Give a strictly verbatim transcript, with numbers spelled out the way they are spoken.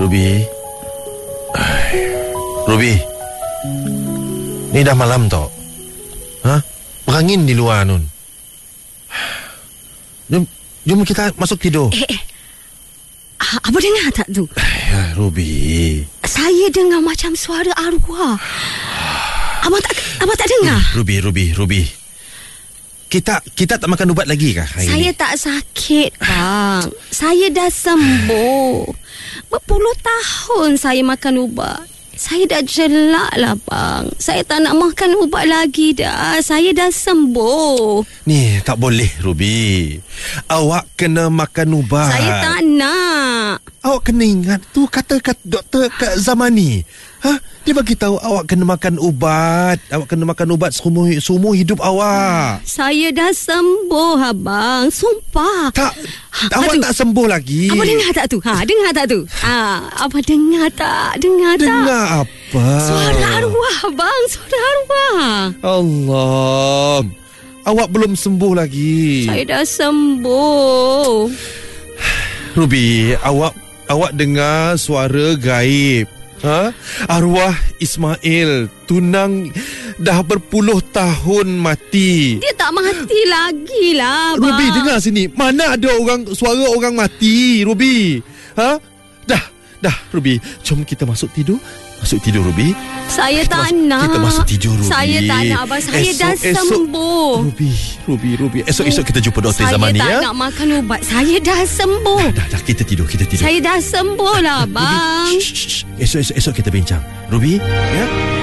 Ruby. Ruby. Ni dah malam tau. Ha? Berangin di luar Nun. Jom, jom kita masuk tidur. Eh, eh. Abang dengar tak tu? Ya, Ruby. Saya dengar macam suara arwah. Abang tak abang tak dengar? Ruby, Ruby, Ruby. Kita kita tak makan ubat lagi kah hari Saya ni? tak sakit, bang. Saya dah sembuh. Berpuluh tahun saya makan ubat. Saya dah jelak lah, bang. Saya tak nak makan ubat lagi dah. Saya dah sembuh. Ni tak boleh, Ruby. Awak kena makan ubat. Saya tak nak. Awak kena ingat tu kata-kata doktor kat zaman ni. Ha? Dia bagi tahu awak kena makan ubat. Awak kena makan ubat seumur, seumur hidup awak. Saya dah sembuh, abang. Sumpah. Tak, Ha, awak tu. tak sembuh lagi. Abang dengar tak tu? Ha, dengar tak tu? Ha, abang dengar tak? Dengar, tak? Dengar apa? Suara arwah, bang. Suara arwah. Allah. Awak belum sembuh lagi. Saya dah sembuh. Ruby, awak awak dengar suara gaib. Ha? Arwah Ismail, tunang dah berpuluh tahun mati. Dia tak mati lagi lah, bang. Ruby, dengar sini. Mana ada orang suara orang mati, Ruby? Ha? Dah, dah, Ruby. Jom kita masuk tidur. Masuk tidur, Ruby. Saya Kita tak masuk, nak. Kita masuk tidur, Ruby. Saya tak nak, abang. Saya esok, dah esok, sembuh. Ruby, Ruby, Ruby. Esok-esok kita jumpa doktor Saya Zamani, tak ya? nak makan ubat. Saya dah sembuh. Dah, dah, dah, kita tidur, kita tidur. Saya dah sembuh lah, bang. Ruby, shh, shh, shh. Esok-esok esok kita bincang. Ruby, ya?